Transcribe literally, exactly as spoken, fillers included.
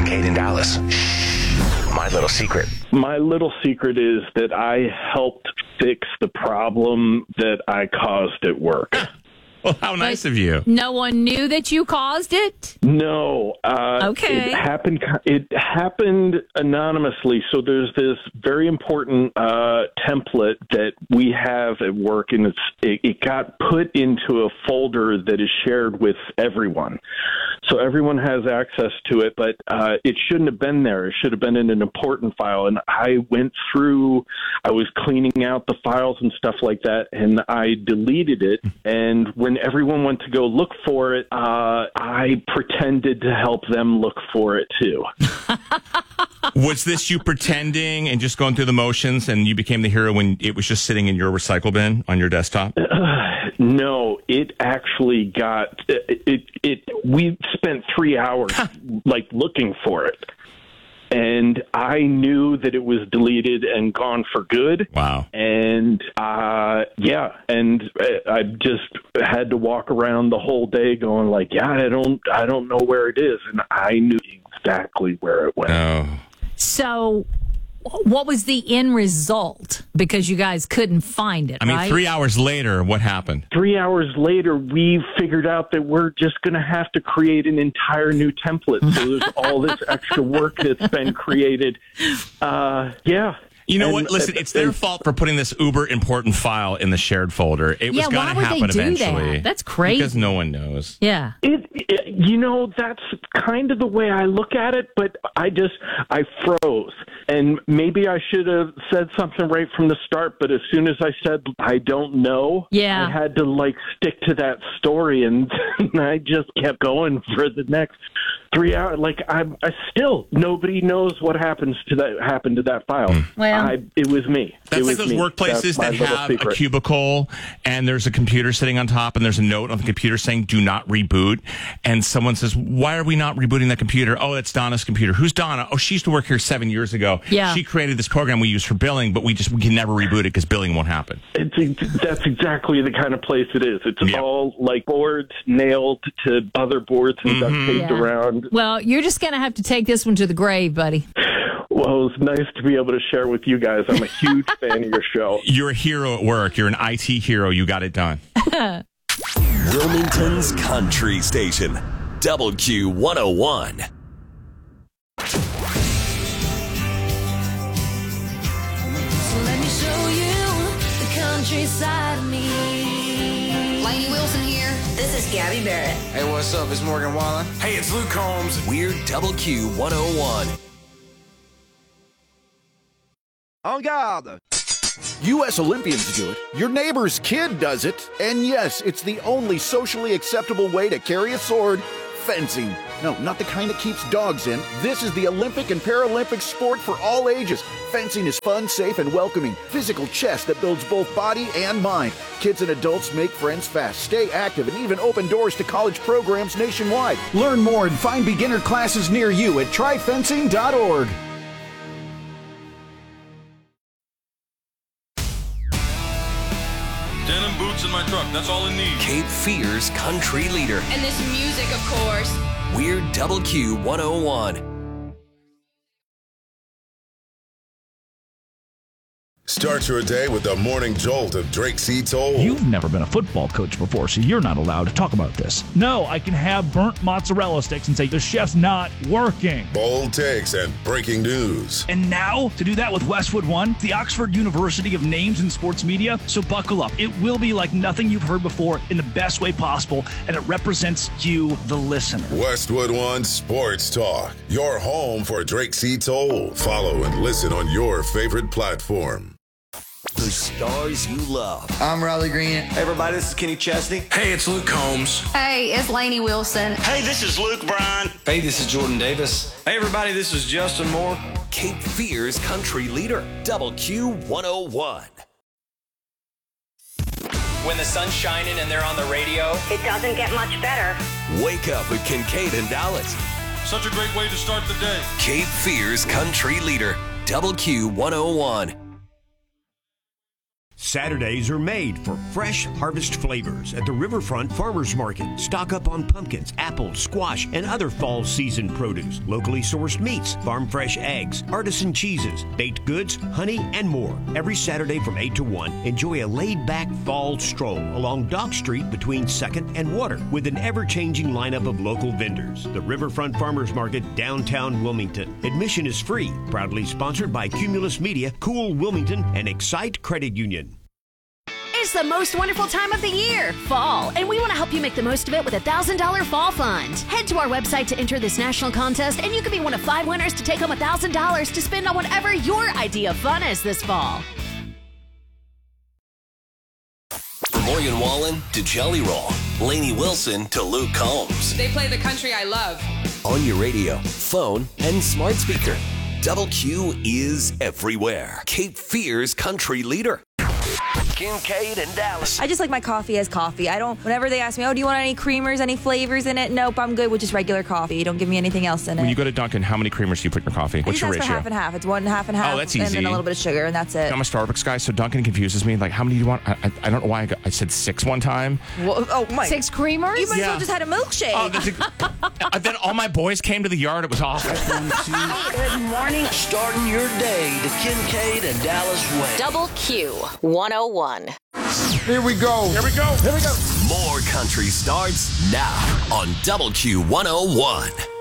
Kincaid in Dallas. Shh. My little secret. My little secret is that I helped fix the problem that I caused at work. Well, how nice But of you. No one knew that you caused it? No. Uh, Okay. It happened. It happened anonymously. So there's this very important uh, template that we have at work, and it's it, it got put into a folder that is shared with everyone. So everyone has access to it, but uh, it shouldn't have been there. It should have been in an important file. And I went through. I was cleaning out the files and stuff like that, and I deleted it. And when everyone went to go look for it, uh, I pretended to help them look for it too. Was this you pretending and just going through the motions, and you became the hero when it was just sitting in your recycle bin on your desktop? Uh, no, it actually got it. It, it we spent three hours like looking for it. And I knew that it was deleted and gone for good. Wow. And, uh, yeah, and I just had to walk around the whole day going like, yeah, I don't, I don't know where it is. And I knew exactly where it went. Oh. So what was the end result? Because you guys couldn't find it, I mean, right? three hours later, what happened? Three hours later, we figured out that we're just going to have to create an entire new template. So there's all this extra work that's been created. Uh, yeah. You know And, what? Listen, uh, it's their fault for putting this uber important file in the shared folder. It Yeah, was going why to would happen they do eventually. that? That's crazy. Because no one knows. Yeah. It, it, you know, that's kind of the way I look at it, but I just, I froze. And maybe I should have said something right from the start, but as soon as I said, I don't know, Yeah. I had to, like, stick to that story, and I just kept going for the next three hours. Like, I, I still, nobody knows what happens to that, happened to that file. Well- I, it was me. That's it like was those me. workplaces That's my that little have a secret. cubicle and there's a computer sitting on top and there's a note on the computer saying do not reboot. And someone says, why are we not rebooting that computer? Oh, it's Donna's computer. Who's Donna? Oh, she used to work here seven years ago. Yeah. She created this program we use for billing, but we just we can never reboot it because billing won't happen. It's, that's exactly the kind of place it is. It's Yep. all like boards nailed to other boards and duct taped Yeah. around. Well, you're just going to have to take this one to the grave, buddy. Well, it's nice to be able to share with you guys. I'm a huge fan of your show. You're a hero at work. You're an I T hero. You got it done. Wilmington's country station, W Q one oh one. So let me show you the countryside of me. Lainey Wilson here. This is Gabby Barrett. Hey, what's up? It's Morgan Wallen. Hey, it's Luke Combs. We're W Q one oh one. En garde! U S Olympians do it, your neighbor's kid does it, and yes, it's the only socially acceptable way to carry a sword, fencing. No, not the kind that keeps dogs in. This is the Olympic and Paralympic sport for all ages. Fencing is fun, safe, and welcoming. Physical chess that builds both body and mind. Kids and adults make friends fast, stay active, and even open doors to college programs nationwide. Learn more and find beginner classes near you at try fencing dot org. Denim boots in my truck. That's all I need. Cape Fear's country leader. And this music, of course. We're W Q one oh one. Start your day with the morning jolt of Drake C. Toll. You've never been a football coach before, so you're not allowed to talk about this. No, I can have burnt mozzarella sticks and say the chef's not working. Bold takes and breaking news. And now, to do that with Westwood One, the Oxford University of Names in Sports Media, so buckle up. It will be like nothing you've heard before in the best way possible, and it represents you, the listener. Westwood One Sports Talk, your home for Drake C. Toll. Follow and listen on your favorite platform. The stars you love. I'm Riley Green. Hey, everybody, this is Kenny Chesney. Hey, it's Luke Combs. Hey, it's Lainey Wilson. Hey, this is Luke Bryan. Hey, this is Jordan Davis. Hey, everybody, this is Justin Moore. Cape Fear's country leader, W Q one oh one. When the sun's shining and they're on the radio, It doesn't get much better. Wake up with Kincaid and Dallas. Such a great way to start the day. Cape Fear's country leader, W Q one oh one. Saturdays are made for fresh harvest flavors at the Riverfront Farmers Market. Stock up on pumpkins, apples, squash, and other fall season produce. Locally sourced meats, farm fresh eggs, artisan cheeses, baked goods, honey, and more. Every Saturday from eight to one, enjoy a laid-back fall stroll along Dock Street between second and Water with an ever-changing lineup of local vendors. The Riverfront Farmers Market, downtown Wilmington. Admission is free. Proudly sponsored by Cumulus Media, Cool Wilmington, and Excite Credit Union. It's the most wonderful time of the year, fall, and we want to help you make the most of it with a one thousand dollars Fall Fund. Head to our website to enter this national contest, and you can be one of five winners to take home one thousand dollars to spend on whatever your idea of fun is this fall. From Morgan Wallen to Jelly Roll, Lainey Wilson to Luke Combs. They play the country I love. On your radio, phone, and smart speaker. Double Q is everywhere. Cape Fear's country leader. Kincaid and Dallas. I just like my coffee as coffee. I don't, whenever they ask me, oh, do you want any creamers, any flavors in it? Nope, I'm good with just regular coffee. Don't give me anything else in it. When you go to Dunkin', how many creamers do you put in your coffee? What's your ratio? ratio? half and half. It's one half and half. Oh, that's easy. And then a little bit of sugar, and that's it. I'm a Starbucks guy, so Dunkin' confuses me. Like, how many do you want? I, I, I don't know why I, got, I said six one time. Well, oh, my. Six creamers? You might Yeah. as well just had a milkshake. Oh, that's a, uh, then all my boys came to the yard. It was awful. Good morning. Starting your day the Kincaid and Dallas way. Double Q one oh one. Here we go. Here we go. Here we go. More country starts now on Double Q one oh one.